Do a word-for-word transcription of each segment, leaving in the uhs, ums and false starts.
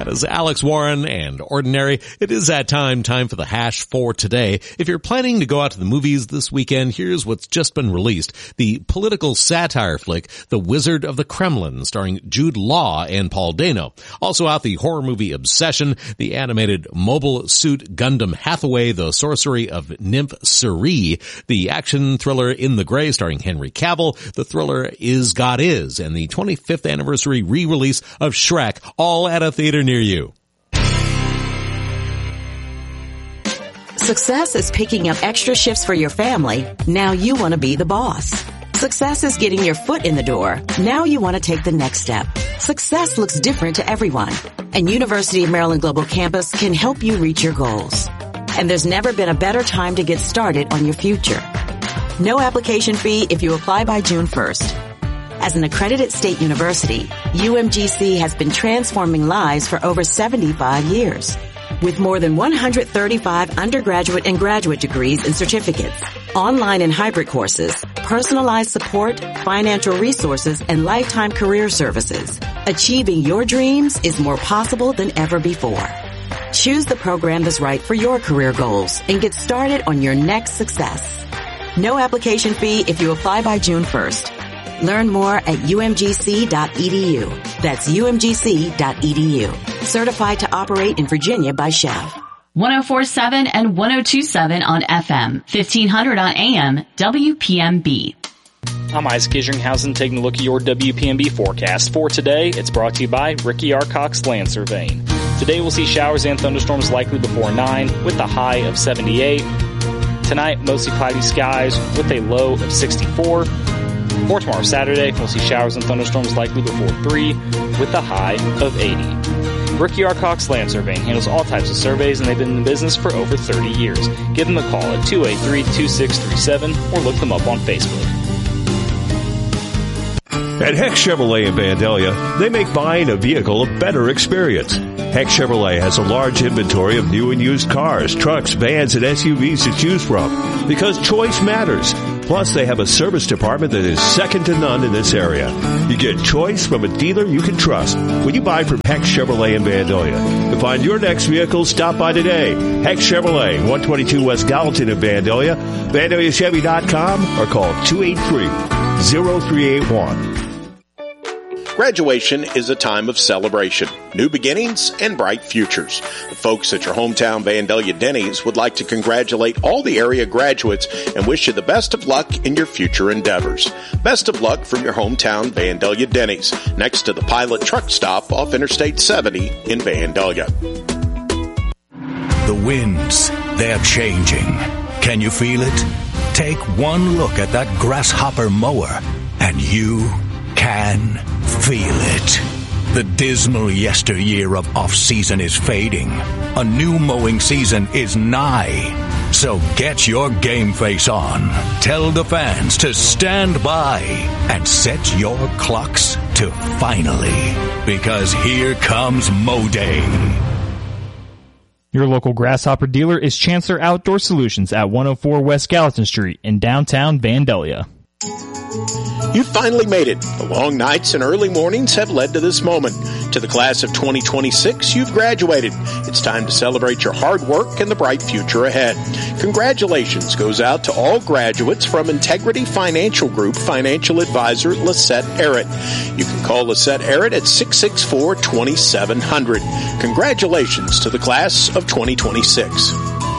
That is Alex Warren and Ordinary. It is that time, time for the hash for today. If you're planning to go out to the movies this weekend, here's what's just been released. The political satire flick, The Wizard of the Kremlin, starring Jude Law and Paul Dano. Also out, the horror movie Obsession, the animated Mobile Suit Gundam Hathaway, The Sorcery of Nymph Cerie, the action thriller In the Gray, starring Henry Cavill, the thriller Is God Is, and the twenty-fifth anniversary re-release of Shrek, all at a theater near you. Success is picking up extra shifts for your family. Now you want to be the boss. Success is getting your foot in the door. Now you want to take the next step. Success looks different to everyone, and University of Maryland Global Campus can help you reach your goals. And there's never been a better time to get started on your future. No application fee if you apply by June first. As an accredited state university, U M G C has been transforming lives for over seventy-five years. With more than one hundred thirty-five undergraduate and graduate degrees and certificates, online and hybrid courses, personalized support, financial resources, and lifetime career services, achieving your dreams is more possible than ever before. Choose the program that's right for your career goals and get started on your next success. No application fee if you apply by June first. Learn more at U M G C dot E D U. That's U M G C dot E D U. Certified to operate in Virginia by C H E V. one oh four point seven and one oh two point seven on F M, fifteen hundred on A M, W P M B. I'm Isaac Isringhausen taking a look at your W P M B forecast. For today, it's brought to you by Ricky R. Cox Land Surveying. Today we'll see showers and thunderstorms likely before nine with a high of seventy-eight. Tonight, mostly cloudy skies with a low of sixty-four. For tomorrow, Saturday, we'll see showers and thunderstorms likely before three with a high of eighty. Ricky R. Cox Land Surveying handles all types of surveys, and they've been in business for over thirty years. Give them a call at two eight three, two six three seven or look them up on Facebook. At Heck Chevrolet in Vandalia, they make buying a vehicle a better experience. Heck Chevrolet has a large inventory of new and used cars, trucks, vans, and S U Vs to choose from because choice matters. Plus, they have a service department that is second to none in this area. You get choice from a dealer you can trust when you buy from Heck Chevrolet in Vandalia. To find your next vehicle, stop by today. Heck Chevrolet, one twenty-two West Gallatin in Vandalia, Vandalia Chevy dot com, or call two eight three, zero three eight one. Graduation is a time of celebration, new beginnings, and bright futures. The folks at your hometown Vandalia Denny's would like to congratulate all the area graduates and wish you the best of luck in your future endeavors. Best of luck from your hometown Vandalia Denny's, next to the Pilot Truck Stop off Interstate seventy in Vandalia. The winds, they're changing. Can you feel it? Take one look at that grasshopper mower, and you can feel it. The dismal yesteryear of off-season is fading. A new mowing season is nigh. So get your game face on. Tell the fans to stand by and set your clocks to finally. Because here comes Mow Day. Your local Grasshopper dealer is Chancellor Outdoor Solutions at one oh four West Gallatin Street in downtown Vandalia. You finally made it. The long nights and early mornings have led to this moment. To the class of twenty twenty-six, you've graduated. It's time to celebrate your hard work and the bright future ahead. Congratulations goes out to all graduates from Integrity Financial Group Financial Advisor Lisette Arrett. You can call Lisette Arrett at six six four, two seven zero zero. Congratulations to the class of twenty twenty-six.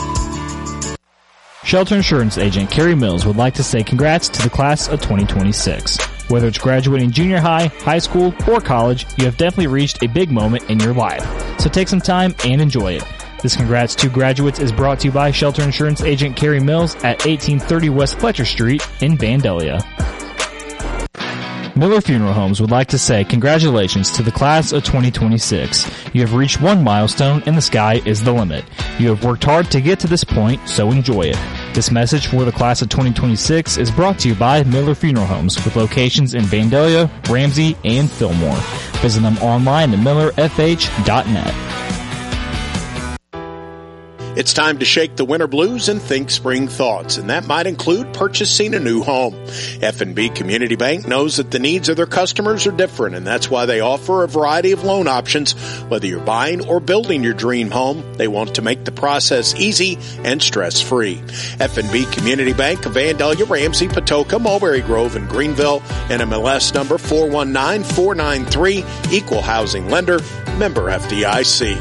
Shelter Insurance Agent Carrie Mills would like to say congrats to the class of twenty twenty-six. Whether it's graduating junior high, high school, or college, you have definitely reached a big moment in your life. So take some time and enjoy it. This congrats to graduates is brought to you by Shelter Insurance Agent Carrie Mills at eighteen thirty West Fletcher Street in Vandalia. Miller Funeral Homes would like to say congratulations to the class of twenty twenty-six. You have reached one milestone and the sky is the limit. You have worked hard to get to this point, so enjoy it. This message for the class of twenty twenty-six is brought to you by Miller Funeral Homes with locations in Vandalia, Ramsey, and Fillmore. Visit them online at miller f h dot net. It's time to shake the winter blues and think spring thoughts, and that might include purchasing a new home. F N B Community Bank knows that the needs of their customers are different, and that's why they offer a variety of loan options. Whether you're buying or building your dream home, they want to make the process easy and stress-free. F N B Community Bank of Vandalia, Ramsey, Patoka, Mulberry Grove, and Greenville, N M L S number four one nine four nine three, Equal Housing Lender, member F D I C.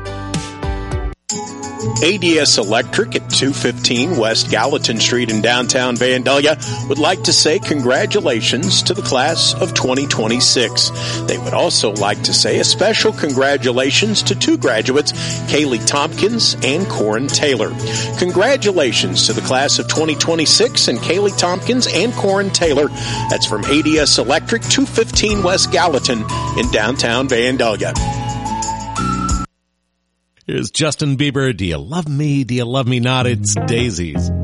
A D S Electric at two fifteen West Gallatin Street in downtown Vandalia would like to say congratulations to the class of twenty twenty-six. They would also like to say a special congratulations to two graduates, Kaylee Tompkins and Corin Taylor. Congratulations to the class of twenty twenty-six and Kaylee Tompkins and Corin Taylor. That's from A D S Electric, two fifteen West Gallatin in downtown Vandalia. Here's Justin Bieber. Do you love me? Do you love me not? It's Daisies.